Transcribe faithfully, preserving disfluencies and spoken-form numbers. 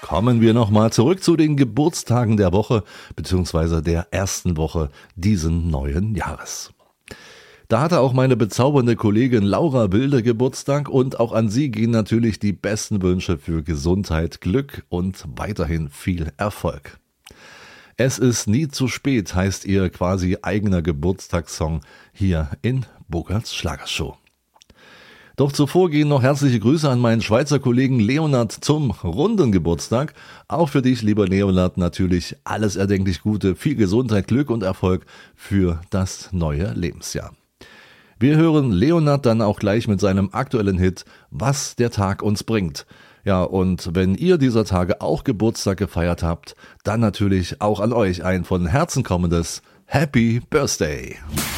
Kommen wir nochmal zurück zu den Geburtstagen der Woche bzw. der ersten Woche diesen neuen Jahres. Da hatte auch meine bezaubernde Kollegin Laura Wilde Geburtstag und auch an sie gehen natürlich die besten Wünsche für Gesundheit, Glück und weiterhin viel Erfolg. Es ist nie zu spät, heißt ihr quasi eigener Geburtstagssong hier in Bogarts Schlagershow. Doch zuvor gehen noch herzliche Grüße an meinen Schweizer Kollegen Leonard zum runden Geburtstag. Auch für dich, lieber Leonard, natürlich alles erdenklich Gute, viel Gesundheit, Glück und Erfolg für das neue Lebensjahr. Wir hören Leonard dann auch gleich mit seinem aktuellen Hit Was der Tag uns bringt. Ja, und wenn ihr dieser Tage auch Geburtstag gefeiert habt, dann natürlich auch an euch ein von Herzen kommendes Happy Birthday.